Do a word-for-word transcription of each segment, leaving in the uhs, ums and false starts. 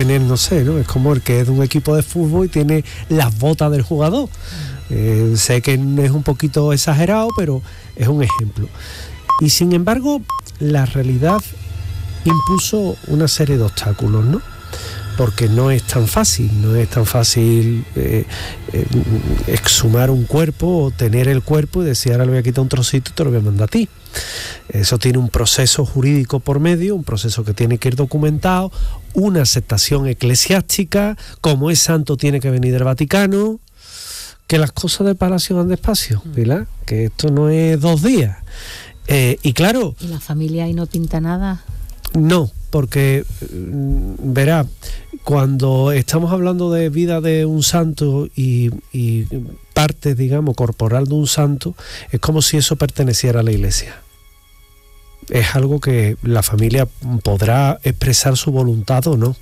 tener, no sé, ¿no? Es como el que es de un equipo de fútbol y tiene las botas del jugador. Eh, sé que es un poquito exagerado, pero es un ejemplo. Y sin embargo, la realidad impuso una serie de obstáculos, ¿no? Porque no es tan fácil, no es tan fácil eh, eh, exhumar un cuerpo o tener el cuerpo y decir, ahora le voy a quitar un trocito y te lo voy a mandar a ti. Eso tiene un proceso jurídico por medio, un proceso que tiene que ir documentado, una aceptación eclesiástica, como es santo tiene que venir del Vaticano, que las cosas del palacio van despacio, ¿verdad? Que esto no es dos días. Eh, y claro... ¿Y la familia ahí no pinta nada? No, porque, verá, cuando estamos hablando de vida de un santo y, y parte, digamos, corporal de un santo, es como si eso perteneciera a la iglesia. Es algo que la familia podrá expresar su voluntad o no, uh-huh.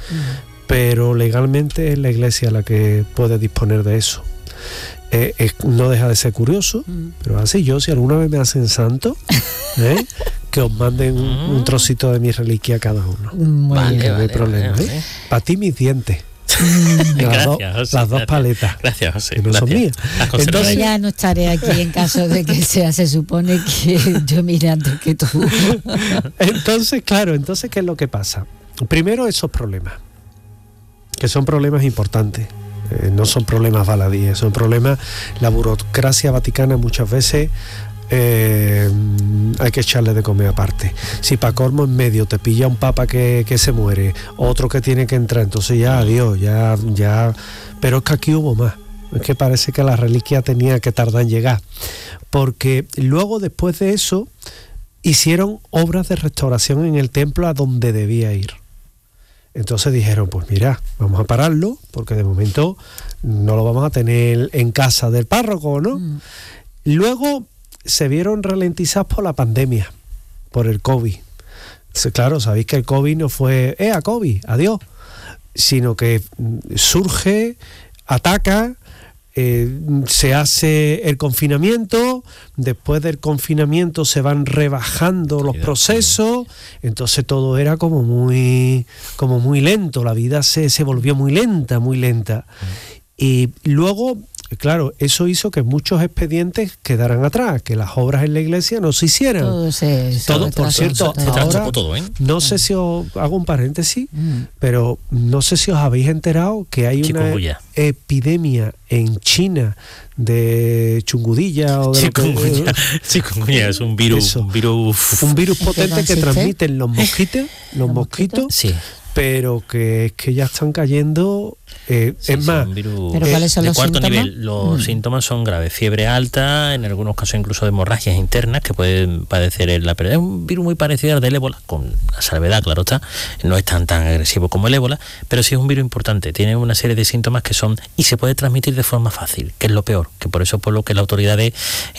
pero legalmente es la iglesia la que puede disponer de eso. Eh, eh, no deja de ser curioso, uh-huh. pero así yo, si alguna vez me hacen santo, ¿eh? que os manden un, un trocito de mi reliquia a cada uno. Muy vale, bien, no hay vale, problema. vale, ¿eh? vale. Para ti mis dientes. Gracias, las, do, José, las dos gracias. paletas. Gracias, José. Que no gracias. son mías. Entonces, yo ya no estaré aquí en caso de que sea, se supone que yo mire antes que tú. Entonces, claro, entonces, ¿qué es lo que pasa? Primero, esos problemas, que son problemas importantes. Eh, no son problemas baladíes, son problemas, la burocracia vaticana muchas veces eh, hay que echarle de comer aparte. Si para colmo en medio te pilla un papa que, que se muere, otro que tiene que entrar, entonces ya adiós, ya, ya, pero es que aquí hubo más. Es que parece que la reliquia tenía que tardar en llegar, porque luego después de eso hicieron obras de restauración en el templo a donde debía ir. Entonces dijeron, pues mira, vamos a pararlo, porque de momento no lo vamos a tener en casa del párroco, ¿no? Mm. Luego se vieron ralentizados por la pandemia, por el COVID. Entonces, claro, sabéis que el COVID no fue, ¡eh, a COVID, adiós! Sino que surge, ataca, eh, se hace el confinamiento, después del confinamiento se van rebajando los procesos, entonces todo era como muy, como muy lento, la vida se, se volvió muy lenta, muy lenta. Y luego, claro, eso hizo que muchos expedientes quedaran atrás, que las obras en la iglesia no se hicieran. Todo se, se todo, por cierto, se ahora, todo, ¿eh? no sé si os hago un paréntesis, mm. pero no sé si os habéis enterado que hay Chikungunya. una epidemia en China de chungudilla o de chikungunya. Que, chikungunya es un virus, eso, un virus, un virus potente que transmiten los mosquitos, los, ¿Los mosquitos, mosquitos? Sí. pero que es que ya están cayendo. Eh, sí, es más, virus, ¿pero cuáles son de los cuarto síntomas? nivel. Los mm. síntomas son graves, fiebre alta, en algunos casos incluso de hemorragias internas que pueden padecer en la pérdida. Es un virus muy parecido al del ébola, con la salvedad, claro está, no es tan tan agresivo como el ébola, pero sí es un virus importante, tiene una serie de síntomas que son, y se puede transmitir de forma fácil, que es lo peor, que por eso es por lo que las autoridades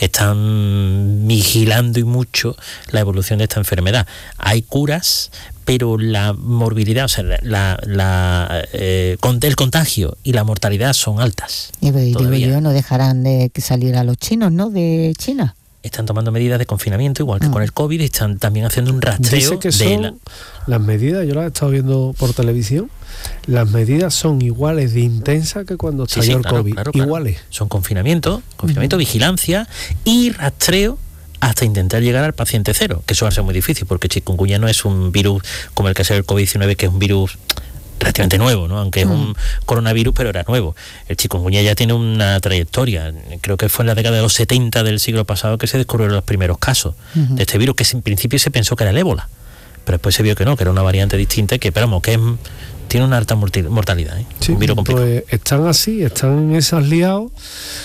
están vigilando y mucho la evolución de esta enfermedad. Hay curas, pero la morbilidad, o sea, la, la, eh, el contagio y la mortalidad son altas. Y digo yo, no dejarán de salir a los chinos, ¿no?, de China. Están tomando medidas de confinamiento, igual que mm. con el COVID, están también haciendo un rastreo. Dice que de son la... las medidas, yo las he estado viendo por televisión, las medidas son iguales de intensas que cuando estalló sí, sí, el claro, COVID, claro, claro. iguales. Son confinamiento, confinamiento, mm. vigilancia y rastreo hasta intentar llegar al paciente cero, que eso va a ser muy difícil, porque chikungunya no es un virus como el que es el COVID diecinueve, que es un virus relativamente nuevo, ¿no? Aunque mm. es un coronavirus, pero era nuevo. El chikungunya ya tiene una trayectoria. Creo que fue en la década de los setenta del siglo pasado que se descubrieron los primeros casos uh-huh. de este virus, que en principio se pensó que era el ébola, pero después se vio que no, que era una variante distinta, que, pero vamos, que es, tiene una alta mortalidad, ¿eh? Sí, un virus complicado. Pues están así, están en esas liados.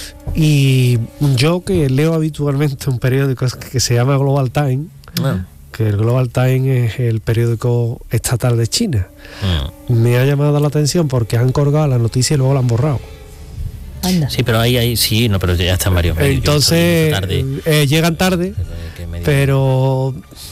Y yo, que leo habitualmente un periódico que se llama Global Times, ah. que el Global Times es el periódico estatal de China, ah. me ha llamado la atención porque han colgado la noticia y luego la han borrado. Anda. Sí, pero ahí, ahí sí, no, pero ya están varios medios. Entonces, tarde. Eh, llegan tarde, pero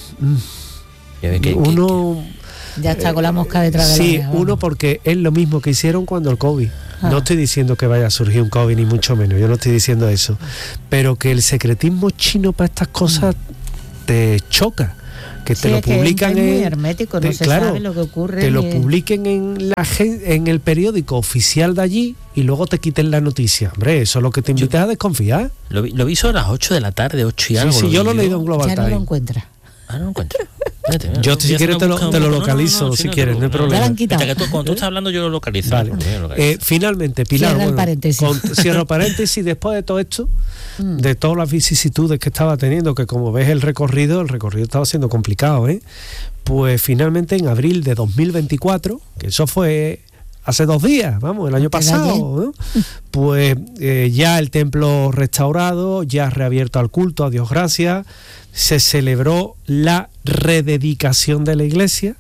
que, uno... Ya está con la mosca detrás de la Sí, oreja, uno porque es lo mismo que hicieron cuando el COVID. Ah. No estoy diciendo que vaya a surgir un COVID, ni mucho menos, yo no estoy diciendo eso. Pero que el secretismo chino para estas cosas te choca. que sí, te lo es que publican es muy en, hermético, no te, se claro, sabe lo que ocurre. te lo ni... publiquen en la en el periódico oficial de allí y luego te quiten la noticia. Hombre, eso es lo que te invita a desconfiar. Lo vi, lo vi sobre las ocho de la tarde, ocho y sí, algo. Sí, lo yo lo he yo. leído en Global Ya Times. no lo encuentra. Ah, no lo encuentro. Fíjate, Yo no, si quieres te lo, te lo localizo, no, no, no, si sí, no, quieres, no hay no, problema. Ya lo han quitado. Hasta que tú, cuando tú estás hablando yo lo localizo. Vale. Yo lo localizo. Eh, finalmente, Pilar, Cierra el bueno, paréntesis. con- cierro paréntesis, después de todo esto, Mm. de todas las vicisitudes que estaba teniendo, que como ves el recorrido, el recorrido estaba siendo complicado, ¿eh? Pues finalmente en abril de dos mil veinticuatro, que eso fue hace dos días, vamos, el año Antes de pasado, ¿no? Pues eh, ya el templo restaurado, ya reabierto al culto, a Dios gracias, se celebró la rededicación de la iglesia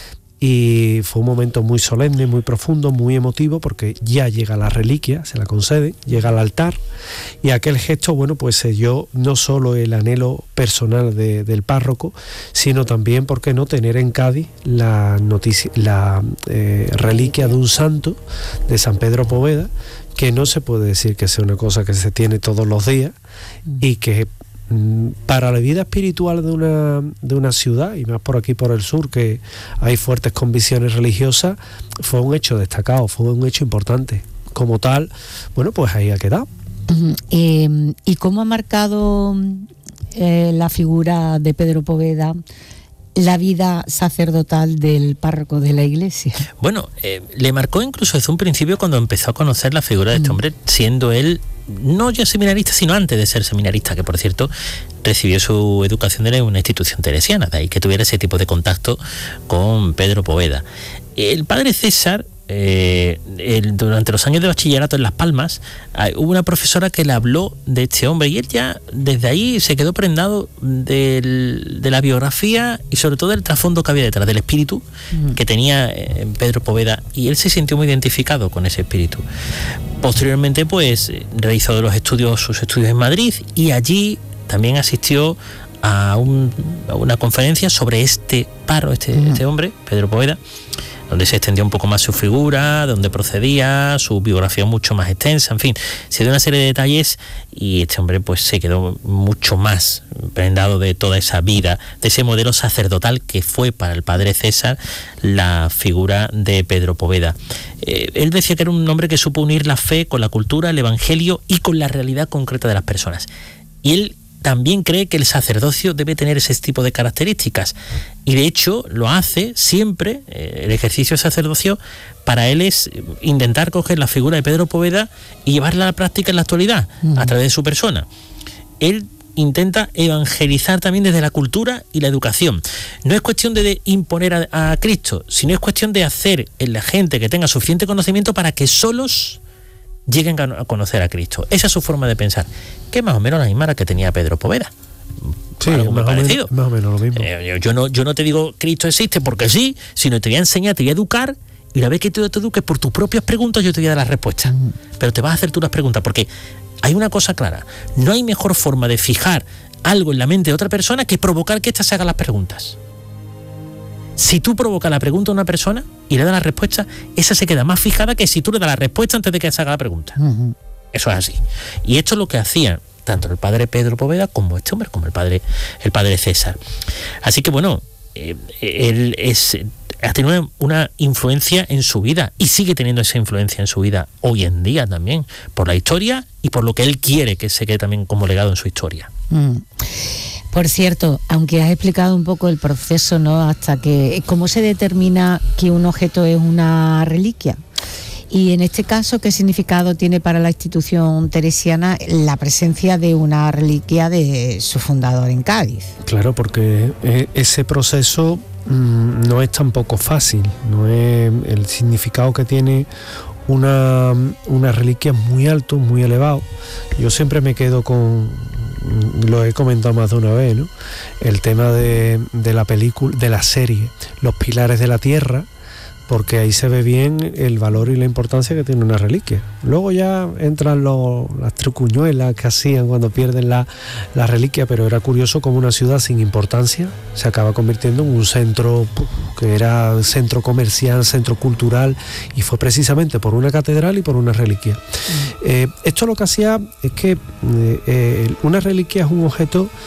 y fue un momento muy solemne, muy profundo, muy emotivo, porque ya llega la reliquia, se la concede, llega al altar, y aquel gesto, bueno, pues selló no solo el anhelo personal de, del párroco, sino también, ¿por qué no?, tener en Cádiz la noticia, la eh, reliquia de un santo, de San Pedro Poveda, que no se puede decir que sea una cosa que se tiene todos los días, y que para la vida espiritual de una, de una ciudad, y más por aquí por el sur, que hay fuertes convicciones religiosas, fue un hecho destacado, fue un hecho importante. Como tal, bueno, pues ahí ha quedado. Uh-huh. Eh, ¿Y cómo ha marcado eh, la figura de Pedro Poveda la vida sacerdotal del párroco de la iglesia? Bueno, eh, le marcó incluso desde un principio cuando empezó a conocer la figura de este hombre, siendo él no ya seminarista, sino antes de ser seminarista, que por cierto recibió su educación en una institución teresiana, de ahí que tuviera ese tipo de contacto con Pedro Poveda. El padre César, eh, el, durante los años de bachillerato en Las Palmas, eh, hubo una profesora que le habló de este hombre y él ya desde ahí se quedó prendado del, de la biografía y sobre todo del trasfondo que había detrás, del espíritu uh-huh. que tenía eh, Pedro Poveda, y él se sintió muy identificado con ese espíritu. Posteriormente, pues, realizó los estudios, sus estudios en Madrid, y allí también asistió a, un, a una conferencia sobre este párroco, este, uh-huh. este hombre, Pedro Poveda, donde se extendió un poco más su figura, donde procedía, su biografía mucho más extensa, en fin, se dio una serie de detalles y este hombre pues se quedó mucho más prendado de toda esa vida, de ese modelo sacerdotal que fue para el padre César la figura de Pedro Poveda. Eh, él decía que era un hombre que supo unir la fe con la cultura, el evangelio y con la realidad concreta de las personas. Y él también cree que el sacerdocio debe tener ese tipo de características, y de hecho lo hace siempre. Eh, el ejercicio de sacerdocio para él es intentar coger la figura de Pedro Poveda y llevarla a la práctica en la actualidad, uh-huh. a través de su persona. Él intenta evangelizar también desde la cultura y la educación. No es cuestión de, de imponer a, a Cristo, sino es cuestión de hacer en la gente que tenga suficiente conocimiento para que solos lleguen a conocer a Cristo. Esa es su forma de pensar, que es más o menos la misma que tenía Pedro Poveda. Sí, más o, menos, más o menos lo mismo. Eh, yo, no, yo no te digo Cristo existe porque sí, sino te voy a enseñar, te voy a educar, y una vez que te, te eduques por tus propias preguntas, yo te voy a dar las respuestas. Mm. Pero te vas a hacer tú las preguntas, porque hay una cosa clara: no hay mejor forma de fijar algo en la mente de otra persona que provocar que ésta se haga las preguntas. Si tú provocas la pregunta a una persona y le das la respuesta, esa se queda más fijada que si tú le das la respuesta antes de que se haga la pregunta. Uh-huh. Eso es así. Y esto es lo que hacía tanto el padre Pedro Poveda como este hombre, como el padre, el padre César. Así que bueno, eh, él es, ha tenido una, una influencia en su vida y sigue teniendo esa influencia en su vida hoy en día también, por la historia y por lo que él quiere que se quede también como legado en su historia. Mm. Por cierto, aunque has explicado un poco el proceso, ¿no?, hasta que cómo se determina que un objeto es una reliquia, y en este caso, ¿qué significado tiene para la institución teresiana la presencia de una reliquia de su fundador en Cádiz? Claro, porque ese proceso mmm, no es tampoco fácil, no es el significado que tiene una, una reliquia muy alto, muy elevado. Yo siempre me quedo con, lo he comentado más de una vez, ¿no?, el tema de, de la película, de la serie Los Pilares de la Tierra, porque ahí se ve bien el valor y la importancia que tiene una reliquia. Luego ya entran los, las trucuñuelas que hacían cuando pierden la, la reliquia, pero era curioso cómo una ciudad sin importancia se acaba convirtiendo en un centro que era centro comercial, centro cultural, y fue precisamente por una catedral y por una reliquia. Mm. Eh, esto lo que hacía es que eh, eh, una reliquia es un objeto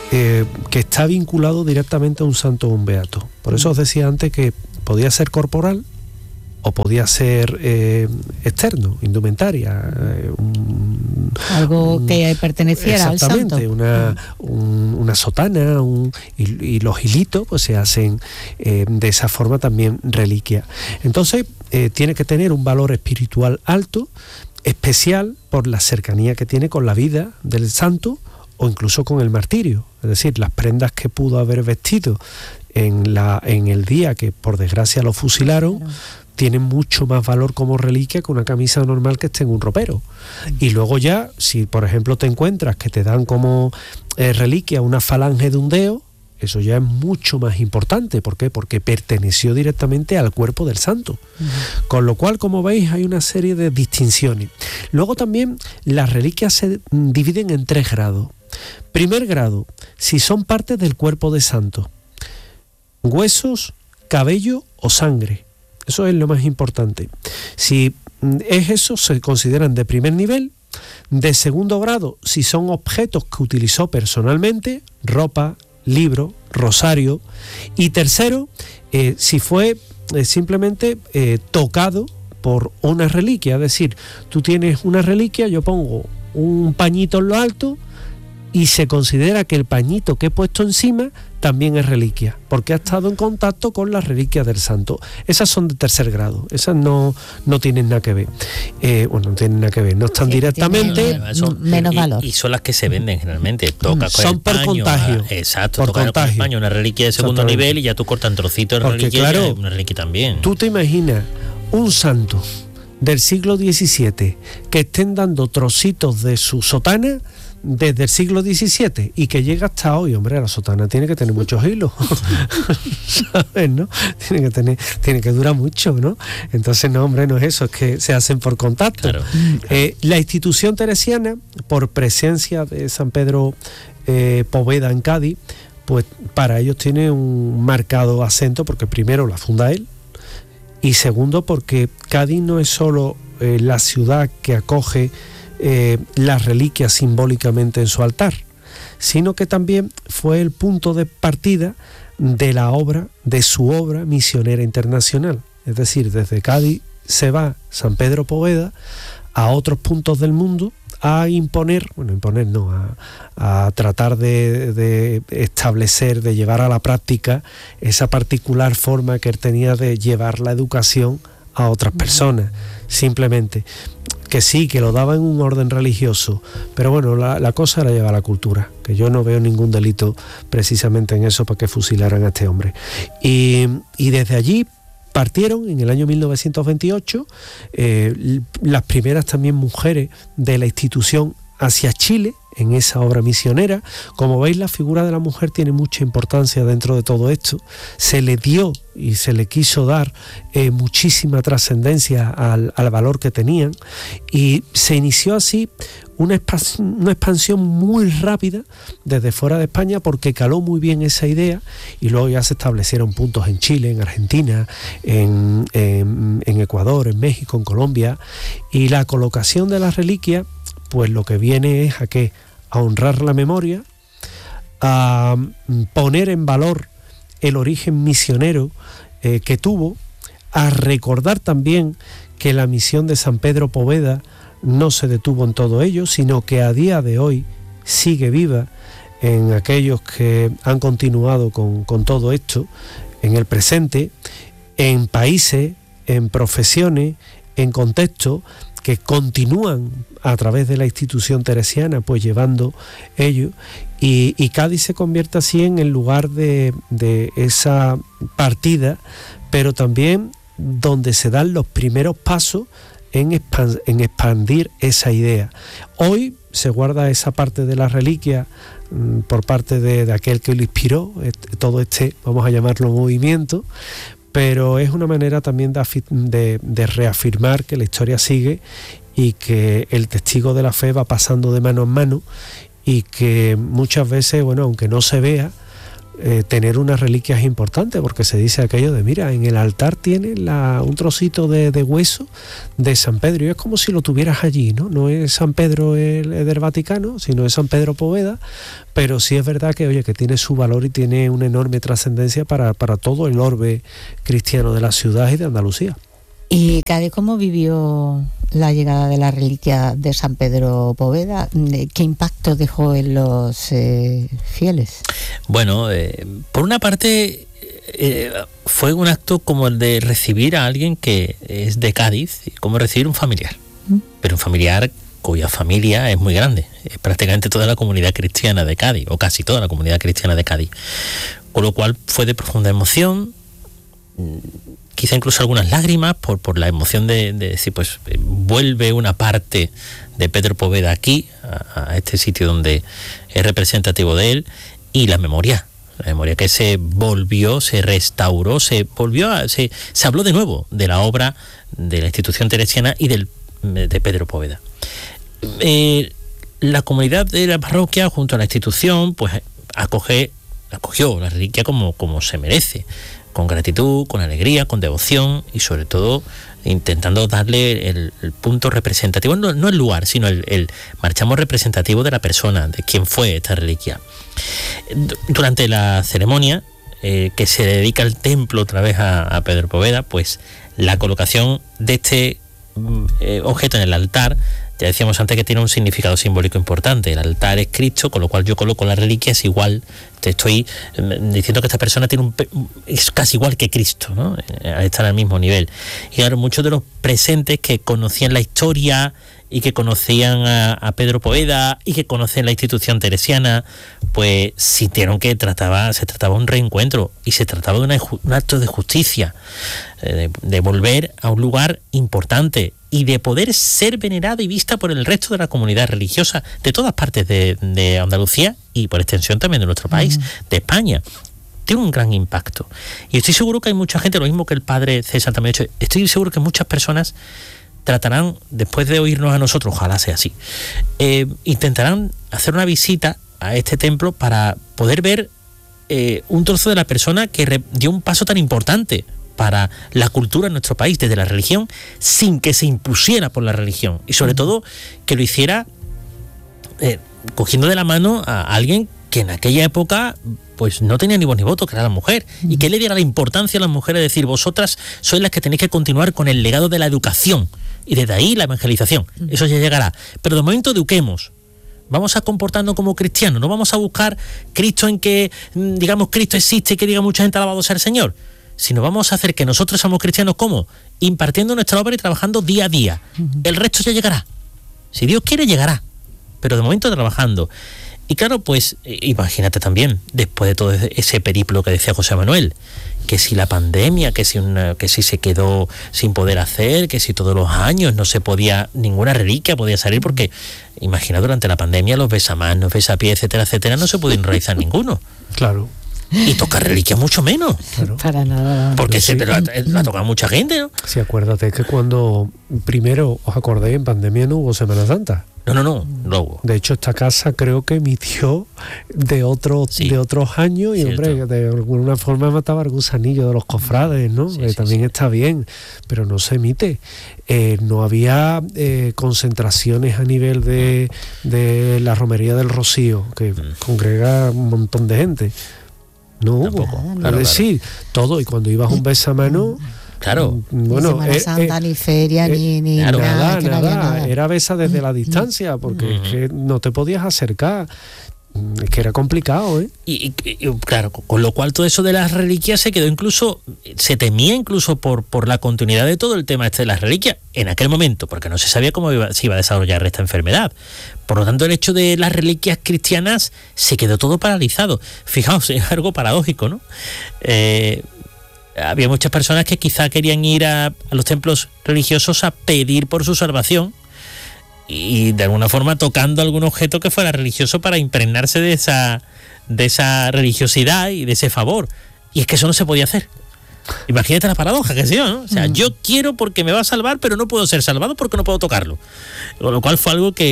eh, que está vinculado directamente a un santo o un beato. Por eso os decía antes que podía ser corporal o podía ser eh, externo, indumentaria, eh, un, algo un, que perteneciera al santo. Exactamente, una, un, una sotana, un, y, y los hilitos pues se hacen eh, de esa forma también reliquia. Entonces eh, tiene que tener un valor espiritual alto, especial por la cercanía que tiene con la vida del santo o incluso con el martirio. Es decir, las prendas que pudo haber vestido en, la, en el día que por desgracia lo fusilaron, claro, tienen mucho más valor como reliquia que una camisa normal que esté en un ropero. Y luego ya, si por ejemplo te encuentras que te dan como eh, reliquia una falange de un dedo, eso ya es mucho más importante. ¿Por qué? Porque perteneció directamente al cuerpo del santo. Uh-huh. Con lo cual, como veis, hay una serie de distinciones. Luego también las reliquias se dividen en tres grados. Primer grado, si son parte del cuerpo de santo: huesos, cabello o sangre. Eso es lo más importante. Si es eso, se consideran de primer nivel. De segundo grado, si son objetos que utilizó personalmente: ropa, libro, rosario. Y tercero, eh, si fue eh, simplemente eh, tocado por una reliquia. Es decir, tú tienes una reliquia, yo pongo un pañito en lo alto y se considera que el pañito que he puesto encima también es reliquia, porque ha estado en contacto con las reliquias del santo. Esas son de tercer grado, esas no, no tienen nada que ver. Eh, bueno, no tienen nada que ver, no están sí, directamente... Son, menos y, valor. Y son las que se venden generalmente. Toca con son el por paño, contagio. Exacto, por toca contagio. Con el paño, una reliquia de segundo nivel y ya tú cortas un trocito de porque, reliquia, claro, y una reliquia también. Tú te imaginas un santo del siglo diecisiete que estén dando trocitos de su sotana desde el siglo diecisiete y que llega hasta hoy. Hombre, la sotana tiene que tener muchos hilos, ¿sabes, no? Tiene que tener, tiene que durar mucho, ¿no? Entonces, no, hombre, no es eso, es que se hacen por contacto. Claro, claro. Eh, la institución teresiana, por presencia de San Pedro eh, Poveda en Cádiz, pues para ellos tiene un marcado acento, porque primero la funda él, y segundo porque Cádiz no es solo eh, la ciudad que acoge Eh, las reliquias simbólicamente en su altar, sino que también fue el punto de partida de la obra, de su obra misionera internacional. Es decir, desde Cádiz se va San Pedro Poveda a otros puntos del mundo a imponer, bueno, imponer no, a, a tratar de, de establecer, de llevar a la práctica esa particular forma que él tenía de llevar la educación a otras personas, simplemente. Que sí, que lo daba en un orden religioso, pero bueno, la, la cosa era llevar la cultura, que yo no veo ningún delito precisamente en eso para que fusilaran a este hombre. Y, y desde allí partieron en el año mil novecientos veintiocho eh, las primeras también mujeres de la institución hacia Chile, en esa obra misionera. Como veis, la figura de la mujer tiene mucha importancia dentro de todo esto. Se le dio y se le quiso dar eh, muchísima trascendencia al, al valor que tenían, y se inició así una, expas- una expansión muy rápida desde fuera de España, porque caló muy bien esa idea, y luego ya se establecieron puntos en Chile, en Argentina, en, en, en Ecuador, en México, en Colombia, y la colocación de las reliquias pues lo que viene es a qué, a honrar la memoria, a poner en valor el origen misionero eh, que tuvo, a recordar también que la misión de San Pedro Poveda no se detuvo en todo ello, sino que a día de hoy sigue viva en aquellos que han continuado con, con todo esto, en el presente, en países, en profesiones, en contextos que continúan a través de la institución teresiana pues llevando ello, y, y Cádiz se convierte así en el lugar de, de esa partida, pero también donde se dan los primeros pasos en, expand, en expandir esa idea. Hoy se guarda esa parte de la reliquia mmm, por parte de, de aquel que lo inspiró, este, todo este, vamos a llamarlo, movimiento, pero es una manera también de, de, de reafirmar que la historia sigue y que el testigo de la fe va pasando de mano en mano, y que muchas veces, bueno, aunque no se vea, eh, tener unas reliquias importantes, porque se dice aquello de, mira, en el altar tiene la, un trocito de, de hueso de San Pedro, y es como si lo tuvieras allí, ¿no? No es San Pedro el, el del Vaticano, sino es San Pedro Poveda, pero sí es verdad que, oye, que tiene su valor y tiene una enorme trascendencia para, para todo el orbe cristiano de la ciudad y de Andalucía. ¿Y Cádiz cómo vivió la llegada de la reliquia de San Pedro Poveda? ¿Qué impacto dejó en los eh, fieles? Bueno, eh, por una parte eh, fue un acto como el de recibir a alguien que es de Cádiz, como recibir un familiar, ¿Mm? pero un familiar cuya familia es muy grande, es prácticamente toda la comunidad cristiana de Cádiz, o casi toda la comunidad cristiana de Cádiz, con lo cual fue de profunda emoción, quizá incluso algunas lágrimas por, por la emoción de, de decir, pues vuelve una parte de Pedro Poveda aquí, a, a este sitio donde es representativo de él, y la memoria, la memoria que se volvió, se restauró, se volvió a, se, se habló de nuevo de la obra de la institución teresiana y del, de Pedro Poveda. Eh, la comunidad de la parroquia junto a la institución pues acoge, acogió la reliquia como, como se merece, con gratitud, con alegría, con devoción y sobre todo intentando darle el, el punto representativo, no, no el lugar, sino el, el marchamo representativo de la persona, de quién fue esta reliquia. Durante la ceremonia eh, que se dedica el templo otra vez a, a Pedro Poveda, pues la colocación de este eh, objeto en el altar, ya decíamos antes que tiene un significado simbólico importante. El altar es Cristo, con lo cual yo coloco la reliquia, es igual, te estoy diciendo que esta persona tiene un, es casi igual que Cristo, ¿no? Está al mismo nivel. Y claro, muchos de los presentes que conocían la historia y que conocían a, a Pedro Poveda y que conocen la institución teresiana, pues sintieron que trataba, se trataba de un reencuentro y se trataba de una, un acto de justicia, de, de volver a un lugar importante y de poder ser venerada y vista por el resto de la comunidad religiosa de todas partes de, de Andalucía y por extensión también de nuestro país, uh-huh. de España. Tiene un gran impacto. Y estoy seguro que hay mucha gente, lo mismo que el padre César también ha dicho, estoy seguro que muchas personas tratarán, después de oírnos a nosotros, ojalá sea así, eh, intentarán hacer una visita a este templo para poder ver eh, un trozo de la persona que re- dio un paso tan importante para la cultura en nuestro país, desde la religión, sin que se impusiera por la religión, y sobre todo que lo hiciera eh, cogiendo de la mano a alguien que en aquella época pues no tenía ni voz ni voto, que era la mujer, y que le diera la importancia a las mujeres, decir, vosotras sois las que tenéis que continuar con el legado de la educación, y desde ahí la evangelización, eso ya llegará, pero de momento eduquemos, vamos a comportarnos como cristianos, no vamos a buscar Cristo en que, digamos, Cristo existe y que diga mucha gente alabado sea el Señor, sino vamos a hacer que nosotros somos cristianos, ¿cómo? Impartiendo nuestra obra y trabajando día a día. Uh-huh. El resto ya llegará. Si Dios quiere, llegará. Pero de momento trabajando. Y claro, pues, imagínate también, después de todo ese periplo que decía José Manuel, que si la pandemia, que si, una, que si se quedó sin poder hacer, que si todos los años no se podía, ninguna reliquia podía salir, porque, imagina, durante la pandemia los besamanos, besapiés, etcétera, etcétera, no se podían realizar ninguno. Claro. Y tocar reliquias mucho menos. Claro. Para nada. Porque sí, se la, la toca mucha gente, ¿no? Sí, acuérdate que cuando primero, os acordáis, en pandemia no hubo Semana Santa. No, no, no, no hubo. De hecho, esta casa creo que emitió de otros sí. de otros años y, cierto. Hombre, de alguna forma mataba el gusanillo de los cofrades, ¿no? Sí, que sí, también sí. Está bien, pero no se emite. Eh, no había eh, concentraciones a nivel de, de la Romería del Rocío, que mm. congrega un montón de gente. No Tampoco, hubo. Claro, es decir, claro. todo. Y cuando ibas a un besamano... Claro. Bueno, ni Semana eh, Santa, eh, ni feria, eh, ni, ni claro, nada, nada, nada. nada. Era besa desde la distancia, porque uh-huh. es que no te podías acercar. Es que era complicado, ¿eh? Y, y, y claro, con lo cual todo eso de las reliquias se quedó incluso, se temía incluso por, por la continuidad de todo el tema este de las reliquias en aquel momento, porque no se sabía cómo iba, se iba a desarrollar esta enfermedad. Por lo tanto, el hecho de las reliquias cristianas se quedó todo paralizado. Fijaos, es algo paradójico, ¿no? Eh, había muchas personas que quizá querían ir a, a los templos religiosos a pedir por su salvación, y de alguna forma tocando algún objeto que fuera religioso para impregnarse de esa de esa religiosidad y de ese favor, y es que eso no se podía hacer. Imagínate la paradoja que sea, ¿no? O sea, mm. yo quiero porque me va a salvar, pero no puedo ser salvado porque no puedo tocarlo, con lo cual fue algo que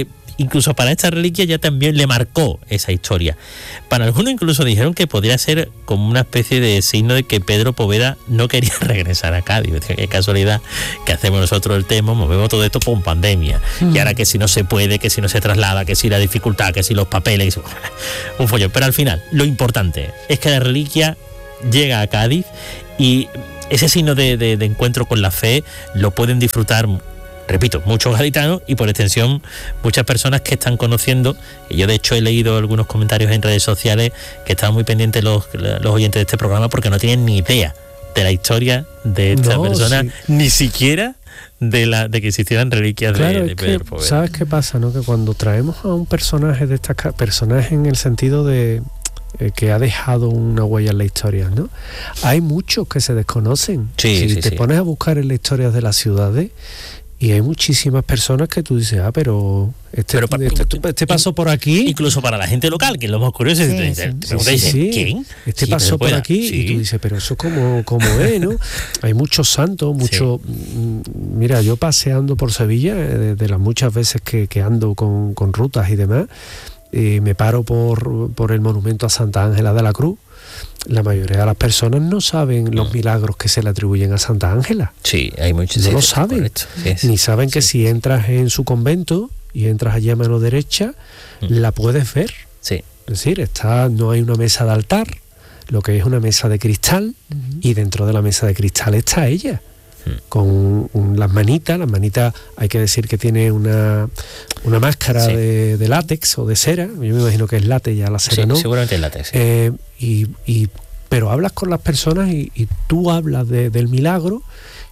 incluso para esta reliquia ya también le marcó esa historia. Para algunos incluso dijeron que podría ser como una especie de signo de que Pedro Poveda no quería regresar a Cádiz. Qué casualidad que hacemos nosotros el tema, movemos todo esto por pandemia. Mm. Y ahora que si no se puede, que si no se traslada, que si la dificultad, que si los papeles, un follón. Pero al final, lo importante es que la reliquia llega a Cádiz y ese signo de, de, de encuentro con la fe lo pueden disfrutar, repito, muchos gaditanos y por extensión muchas personas que están conociendo. Y yo de hecho he leído algunos comentarios en redes sociales que estaban muy pendientes los, los oyentes de este programa porque no tienen ni idea de la historia de esta no, persona, sí. ni siquiera de la de que existieran reliquias claro, de, de Pedro que, Poveda. ¿Sabes qué pasa? ¿No? Que cuando traemos a un personaje de estas personaje en el sentido de eh, que ha dejado una huella en la historia, ¿no? Hay muchos que se desconocen. Sí, si sí, te sí. pones a buscar en la historia de las ciudades, y hay muchísimas personas que tú dices, ah, pero este, pero para, este, este, este pasó por aquí. Incluso para la gente local, que es lo más curioso. Sí, te, sí, te, sí, sí, sí. ¿Quién? Este sí, pasó por aquí sí. y tú dices, pero eso como, como es, ¿no? Hay muchos santos, mucho. Sí. Mira, yo paseando por Sevilla, de, de las muchas veces que, que ando con, con rutas y demás, eh, me paro por, por el monumento a Santa Ángela de la Cruz. La mayoría de las personas no saben los milagros que se le atribuyen a Santa Ángela. Sí, hay muchos. No sí, lo saben. Sí, sí, Ni saben que sí. si entras en su convento y entras allí a mano derecha, mm. la puedes ver. Sí. Es decir, está, no hay una mesa de altar, lo que es una mesa de cristal, uh-huh. y dentro de la mesa de cristal está ella. Con un, las manitas, las manitas hay que decir que tiene una, una máscara sí. de, de látex o de cera, yo me imagino que es látex, ya la cera sí, no. Seguramente es látex. Sí. Eh, y, y, pero hablas con las personas y, y tú hablas de, del milagro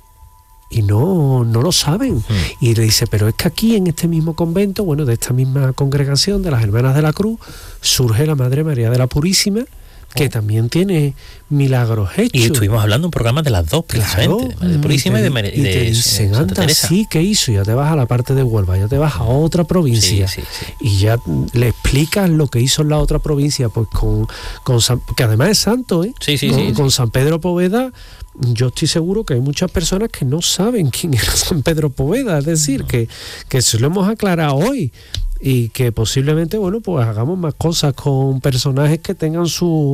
y no, no lo saben. Mm. Y le dice, pero es que aquí en este mismo convento, bueno, de esta misma congregación de las Hermanas de la Cruz, surge la Madre María de la Purísima, que también tiene milagros hechos. Y estuvimos hablando un programa de las dos, precisamente, claro, de Madre Purísima y, te, y de, María, y te dicen, anda, sí, ¿qué hizo? Ya te vas a la parte de Huelva, ya te vas a otra provincia, sí, sí, sí. y ya le explicas lo que hizo en la otra provincia, pues con, con San, que además es santo, ¿eh? Sí, sí, con, sí, con sí. San Pedro Poveda. Yo estoy seguro que hay muchas personas que no saben quién era San Pedro Poveda, es decir, no. que, que se lo hemos aclarado hoy. Y que posiblemente, bueno, pues hagamos más cosas con personajes que tengan su,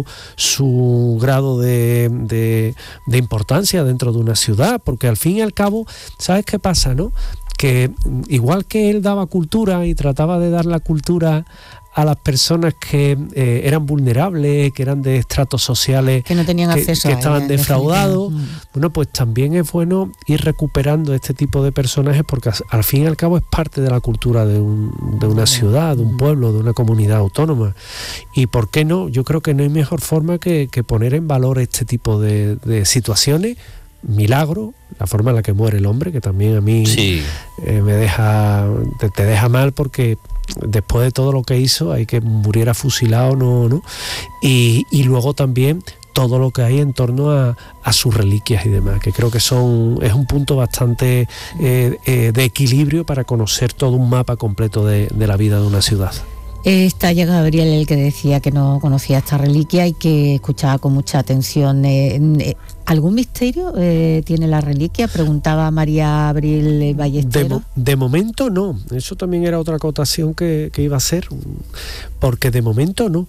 su grado de, de, de importancia dentro de una ciudad, porque al fin y al cabo, ¿sabes qué pasa, no? Que igual que él daba cultura y trataba de dar la cultura a las personas que eh, eran vulnerables, que eran de estratos sociales, que no tenían que, acceso que a estaban ella, defraudados, mm. bueno, pues también es bueno ir recuperando este tipo de personajes porque al fin y al cabo es parte de la cultura de, un, de una ciudad, de un pueblo, de una comunidad autónoma. Y ¿por qué no? Yo creo que no hay mejor forma que, que poner en valor este tipo de, de situaciones, milagro, la forma en la que muere el hombre, que también a mí sí. eh, me deja te, te deja mal porque después de todo lo que hizo hay que muriera fusilado, no, no. Y, y luego también todo lo que hay en torno a, a sus reliquias y demás, que creo que son es un punto bastante eh, eh, de equilibrio para conocer todo un mapa completo de, de la vida de una ciudad. Está ya Gabriel, el que decía que no conocía esta reliquia y que escuchaba con mucha atención. Eh, eh, ¿Algún misterio eh, tiene la reliquia? Preguntaba María Abril Ballestero. De, mo- de momento no, eso también era otra acotación que, que iba a hacer, porque de momento no,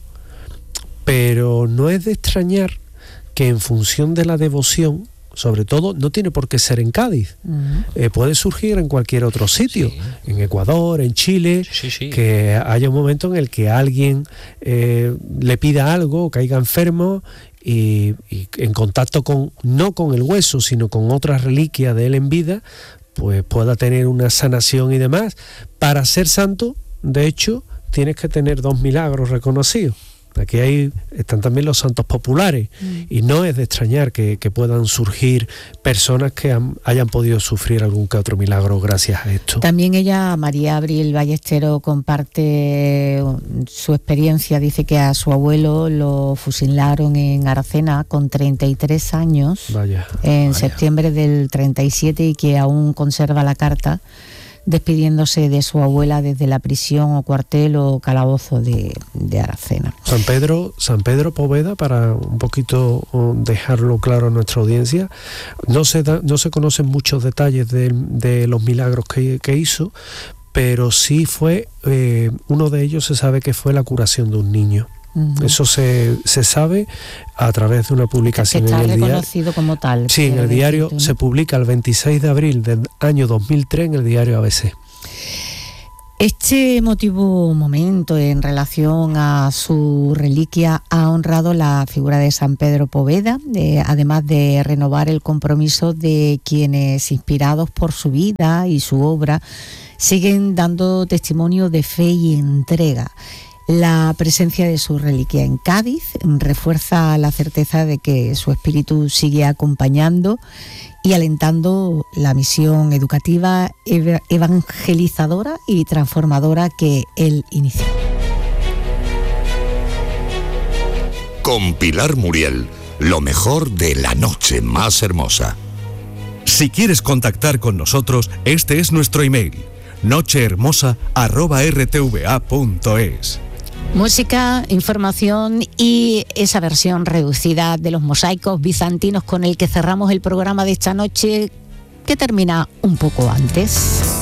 pero no es de extrañar que en función de la devoción, sobre todo, no tiene por qué ser en Cádiz, uh-huh. eh, puede surgir en cualquier otro sitio, sí. en Ecuador, en Chile, sí, sí. que haya un momento en el que alguien eh, le pida algo, caiga enfermo y, y en contacto con, no con el hueso, sino con otra reliquia de él en vida, pues pueda tener una sanación y demás. Para ser santo, de hecho, tienes que tener dos milagros reconocidos. Aquí hay, están también los santos populares mm. y no es de extrañar que, que puedan surgir personas que han, hayan podido sufrir algún que otro milagro gracias a esto. También ella, María Abril Ballestero, comparte su experiencia. Dice que a su abuelo lo fusilaron en Aracena con treinta y tres años, vaya, en vaya. septiembre del treinta y siete, y que aún conserva la carta despidiéndose de su abuela desde la prisión o cuartel o calabozo de, de Aracena. San Pedro, San Pedro Poveda, para un poquito dejarlo claro a nuestra audiencia, no se da, no se conocen muchos detalles de, de los milagros que, que hizo, pero sí fue, eh, uno de ellos se sabe que fue la curación de un niño. Uh-huh. Eso se, se sabe a través de una publicación que está en el reconocido diario, como tal. Sí, en el diario, ¿no? Se publica el veintiséis de abril del año dos mil tres en el diario A B C. Este emotivo momento en relación a su reliquia ha honrado la figura de San Pedro Poveda, de, además de renovar el compromiso de quienes, inspirados por su vida y su obra, siguen dando testimonio de fe y entrega. La presencia de su reliquia en Cádiz refuerza la certeza de que su espíritu sigue acompañando y alentando la misión educativa, evangelizadora y transformadora que él inició. Con Pilar Muriel, lo mejor de la noche más hermosa. Si quieres contactar con nosotros, este es nuestro email: nochehermosa arroba r t v a punto es. Música, información y esa versión reducida de los mosaicos bizantinos con el que cerramos el programa de esta noche, que termina un poco antes.